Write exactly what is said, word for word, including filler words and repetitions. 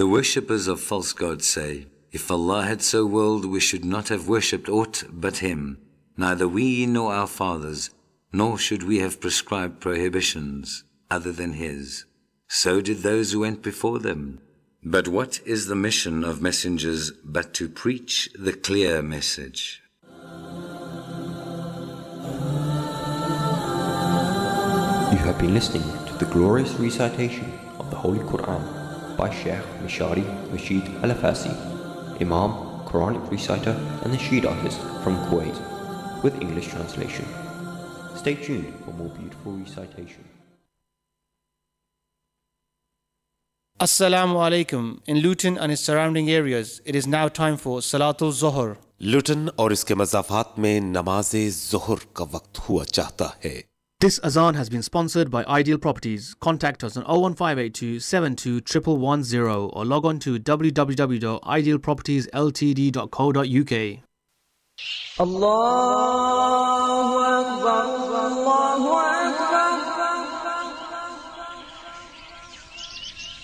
The worshippers of false gods say, if Allah had so willed, we should not have worshipped aught but Him, neither we nor our fathers, nor should we have prescribed prohibitions other than His. So did those who went before them. But what is the mission of messengers but to preach the clear message? You have been listening to the glorious recitation of the Holy Quran by Sheikh Mishari Rashid Al-Afasi, Imam, Quranic reciter and nasheed artist from Kuwait, with English translation. Stay tuned for more beautiful recitation. Assalamu alaikum. In Luton and its surrounding areas, it is now time for Salatul Zohar. लुटन और इसके मज़ाफ़ात में नमाज ज़ोहर का वक्त हुआ चाहता है. This azan has been sponsored by Ideal Properties. Contact us on oh one five eight two seven two one one one zero or log on to w w w dot ideal properties l t d dot co dot u k. Allahu Akbar, Allahu Akbar.